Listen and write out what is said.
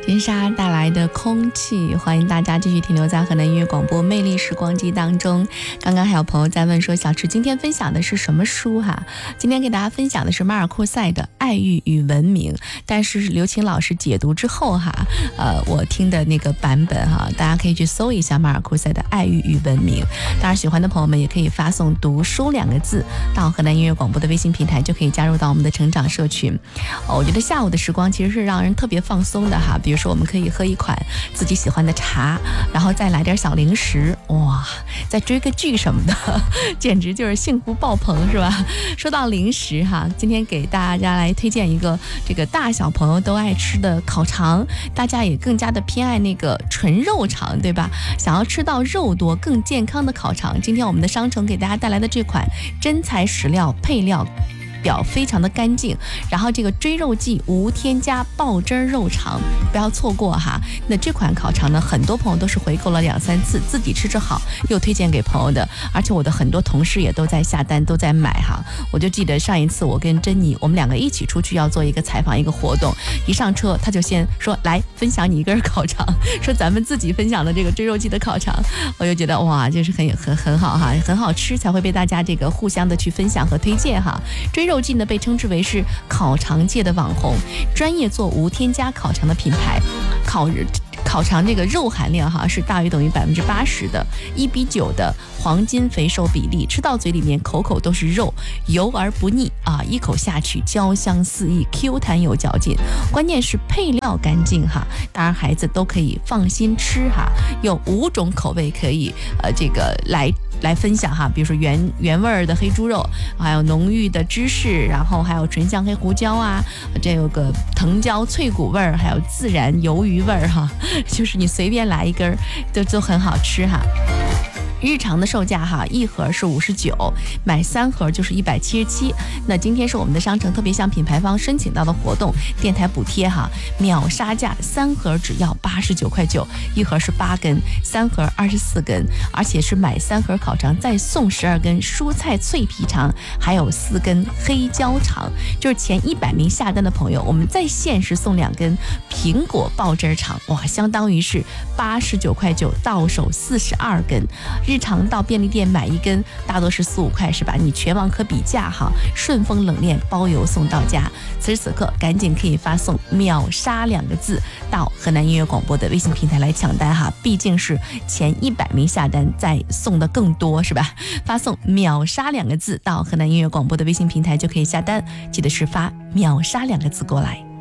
金沙带来的空气，欢迎大家继续停留在河南音乐广播魅力时光机当中。刚刚还有朋友在问说，小池今天分享的是什么书哈？今天给大家分享的是马尔库塞的《爱欲与文明》，但是刘琴老师解读之后哈，我听的那个版本哈，大家可以去搜一下马尔库塞的《爱欲与文明》。当然，喜欢的朋友们也可以发送"读书"2个字到河南音乐广播的微信平台，就可以加入到我们的成长社群。我觉得下午的时光其实是让人特别放松的哈，比如说我们可以喝一款自己喜欢的茶，然后再来点小零食，哇，再追个剧什么的，简直就是幸福爆棚，是吧？说到零食哈，今天给大家来推荐一个这个大小朋友都爱吃的烤肠，大家也更加的偏爱那个纯肉肠，对吧？想要吃到肉多更健康的烤肠，今天我们的商城给大家带来的这款真材实料配料表非常的干净，然后这个追肉剂无添加爆汁肉肠，不要错过哈。那这款烤肠呢，很多朋友都是回购了2、3次，自己吃好又推荐给朋友的，而且我的很多同事也都在下单，都在买哈。我就记得上一次我跟珍妮，我们2个一起出去要做一个采访一个活动，一上车他就先说来分享你一根烤肠，说咱们自己分享的这个追肉剂的烤肠，我就觉得哇，就是很好哈，很好吃才会被大家这个互相的去分享和推荐哈。追肉剂呢被称之为是烤肠界的网红，专业做无添加烤肠的品牌。烤肠这个肉含量哈是大于等于80%的1:9的黄金肥瘦比例，吃到嘴里面口口都是肉，油而不腻啊，一口下去焦香四溢 ，Q 弹有嚼劲。关键是配料干净哈，当然孩子都可以放心吃哈。有5种口味可以这个来分享哈，比如说原味的黑猪肉，还有浓郁的芝士，然后还有纯香黑胡椒啊，这有个藤椒脆骨味儿，还有自然鱿鱼味儿哈，就是你随便来一根都很好吃哈。日常的售价哈，一盒是59，买3盒就是177。那今天是我们的商城特别向品牌方申请到的活动，电台补贴哈，秒杀价，3盒只要89.9块，一盒是8根，3盒24根，而且是买3盒烤肠再送12根蔬菜脆皮肠，还有4根黑椒肠。就是前100名下单的朋友，我们再限时送2根苹果爆汁肠，哇，相当于是89.9块，到手42根。日常到便利店买1根大多是4、5块，是吧？你全网可比价哈，顺丰冷链包邮送到家。此时此刻赶紧可以发送秒杀2个字到河南音乐广播的微信平台来抢单哈，毕竟是前100名下单再送的更多，是吧？发送秒杀2个字到河南音乐广播的微信平台就可以下单，记得是发秒杀2个字过来。